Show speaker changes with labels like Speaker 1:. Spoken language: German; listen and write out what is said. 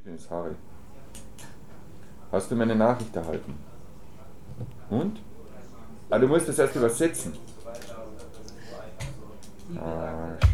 Speaker 1: Hier ist Harry. Hast du meine Nachricht erhalten? Und? Ah, du musst das erst übersetzen. Ah,